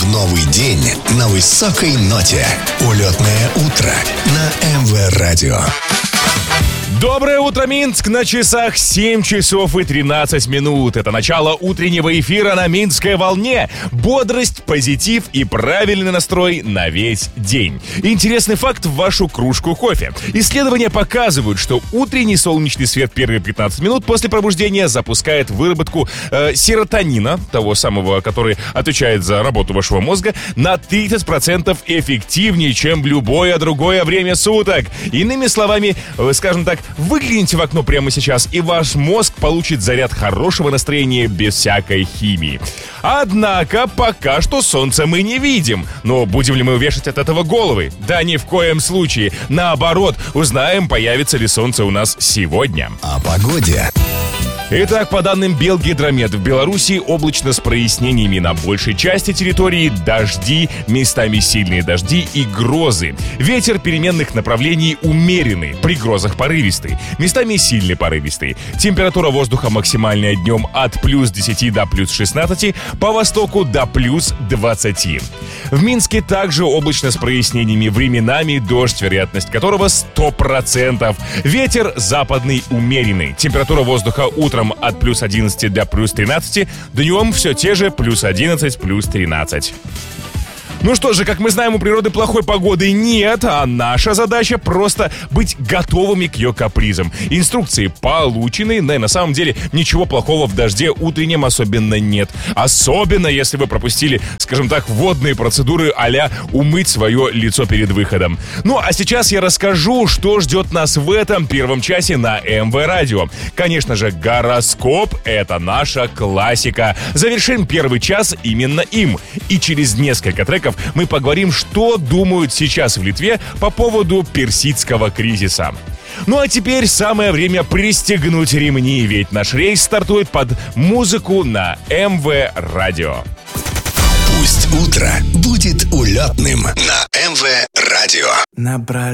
в новый день на высокой ноте. Улетное утро на МВ Радио. Доброе утро, Минск! На часах 7 часов и 13 минут. Это начало утреннего эфира на Минской волне. Бодрость, позитив и правильный настрой на весь день. Интересный факт в вашу кружку кофе. Исследования показывают, что утренний солнечный свет первые 15 минут после пробуждения запускает выработку серотонина, того самого, который отвечает за работу вашего мозга, на 30% эффективнее, чем в любое другое время суток. Иными словами, скажем так, выгляните в окно прямо сейчас, и ваш мозг получит заряд хорошего настроения без всякой химии. Однако, пока что солнце мы не видим. Но будем ли мы вешать от этого головы? Да ни в коем случае. Наоборот, узнаем, появится ли солнце у нас сегодня. О погоде. Итак, по данным Белгидромет, в Беларуси облачно с прояснениями на большей части территории, дожди, местами сильные дожди и грозы. Ветер переменных направлений умеренный, при грозах порывистый, местами сильный порывистый. Температура воздуха максимальная днем от плюс 10 до плюс 16, по востоку до плюс 20. В Минске также облачно с прояснениями, временами дождь, вероятность которого 100%. Ветер западный умеренный. Температура воздуха утром от плюс 11 до плюс 13, днем все те же плюс 11, плюс 13. Ну что же, как мы знаем, у природы плохой погоды нет, а наша задача просто быть готовыми к ее капризам. Инструкции получены, но на самом деле ничего плохого в дожде утреннем особенно нет. Особенно, если вы пропустили, скажем так, водные процедуры а-ля умыть свое лицо перед выходом. Ну, а сейчас я расскажу, что ждет нас в этом первом часе на МВ Радио. Конечно же, гороскоп — это наша классика. Завершим первый час именно им. И через несколько треков мы поговорим, что думают сейчас в Литве по поводу персидского кризиса. Ну а теперь самое время пристегнуть ремни, ведь наш рейс стартует под музыку на МВ Радио. Пусть утро будет улетным на МВ Радио.